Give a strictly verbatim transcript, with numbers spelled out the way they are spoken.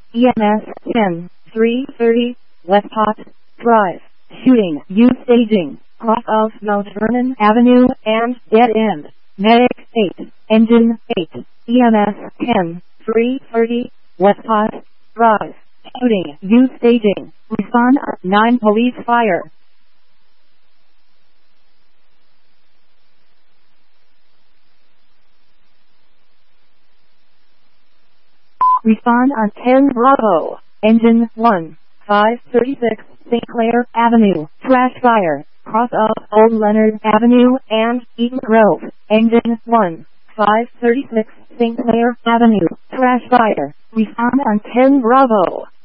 E M S ten three thirty, Westcott Drive. Shooting, U staging, cross of Mount Vernon Avenue and dead end. Medic eight, Engine eight, E M S ten three thirty, Westcott Drive. Shooting, U staging, respond nine police fire. Respond on ten Bravo, Engine one, five thirty-six, Saint Clair Avenue, trash fire, cross of Old Leonard Avenue and Eden Grove. Engine one, five thirty-six, Saint Clair Avenue, trash fire, respond on ten Bravo.